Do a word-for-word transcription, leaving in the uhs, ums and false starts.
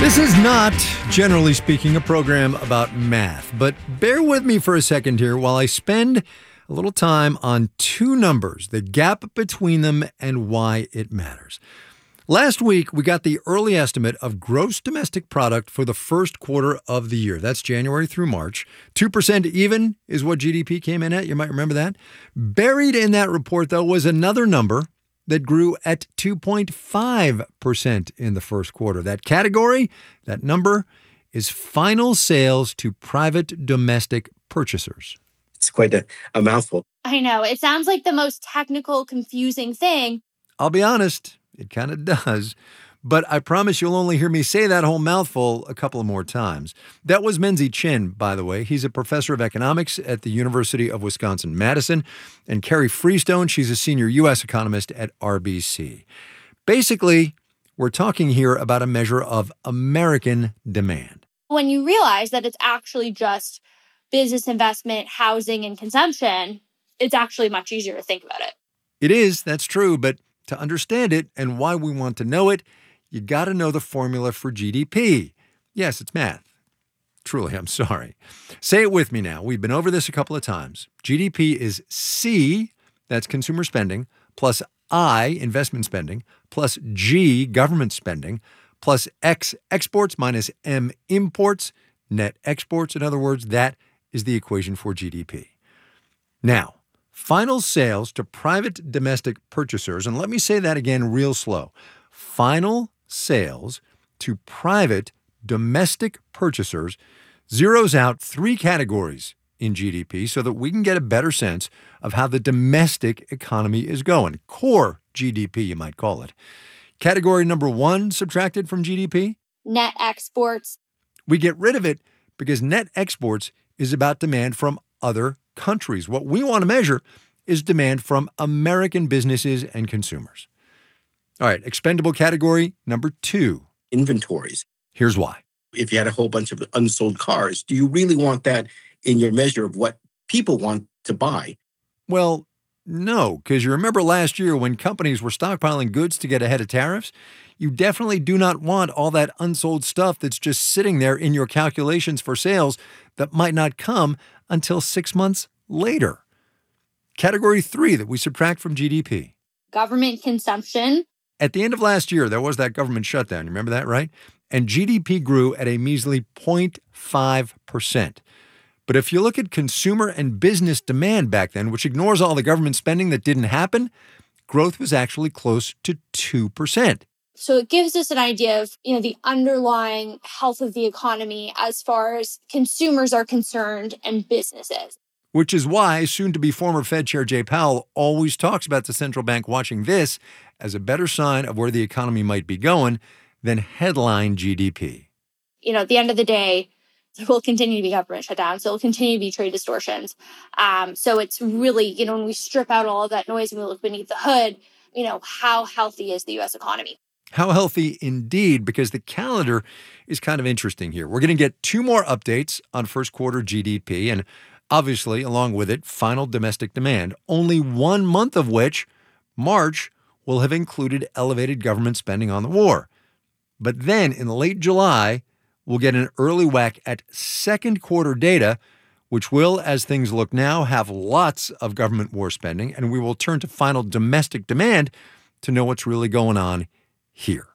This is not, generally speaking, a program about math, but bear with me for a second here while I spend a little time on two numbers, the gap between them and why it matters. Last week, we got the early estimate of gross domestic product for the first quarter of the year. That's January through March. two percent even is what G D P came in at. You might remember that. Buried in that report, though, was another number that grew at two point five percent in the first quarter. That category, that number, is final sales to private domestic purchasers. It's quite a, a mouthful. I know. It sounds like the most technical, confusing thing. I'll be honest, it kind of does. But I promise you'll only hear me say that whole mouthful a couple of more times. That was Minzy Chin, by the way. He's a professor of economics at the University of Wisconsin-Madison. And Carrie Freestone, she's a senior U S economist at R B C. Basically, we're talking here about a measure of American demand. When you realize that it's actually just business investment, housing, and consumption, it's actually much easier to think about it. It is, that's true. But to understand it and why we want to know it, you got to know the formula for G D P. Yes, it's math. Truly, I'm sorry. Say it with me now. We've been over this a couple of times. G D P is C, that's consumer spending, plus I, investment spending, plus G, government spending, plus X, exports, minus M, imports, net exports. In other words, that is the equation for G D P. Now, final sales to private domestic purchasers, and let me say that again real slow. Final sales to private domestic purchasers zeroes out three categories in G D P so that we can get a better sense of how the domestic economy is going. Core G D P, you might call it. Category number one subtracted from G D P? Net exports. We get rid of it because net exports is about demand from other countries. What we want to measure is demand from American businesses and consumers. All right, expendable category number two. Inventories. Here's why. If you had a whole bunch of unsold cars, do you really want that in your measure of what people want to buy? Well, no, because you remember last year when companies were stockpiling goods to get ahead of tariffs? You definitely do not want all that unsold stuff that's just sitting there in your calculations for sales that might not come until six months later. Category three that we subtract from G D P. Government consumption. At the end of last year, there was that government shutdown. You remember that, right? And G D P grew at a measly zero point five percent. But if you look at consumer and business demand back then, which ignores all the government spending that didn't happen, growth was actually close to two percent. So it gives us an idea of, you know, the underlying health of the economy as far as consumers are concerned and businesses. Which is why soon-to-be former Fed Chair Jay Powell always talks about the central bank watching this as a better sign of where the economy might be going than headline G D P. You know, at the end of the day, there will continue to be government shutdowns. There will continue to be trade distortions. Um, so it's really, you know, when we strip out all of that noise and we look beneath the hood, you know, how healthy is the U S economy? How healthy indeed, because the calendar is kind of interesting here. We're going to get two more updates on first quarter G D P and obviously, along with it, final domestic demand, only one month of which, March, will have included elevated government spending on the war. But then in late July, we'll get an early whack at second quarter data, which will, as things look now, have lots of government war spending, and we will turn to final domestic demand to know what's really going on here.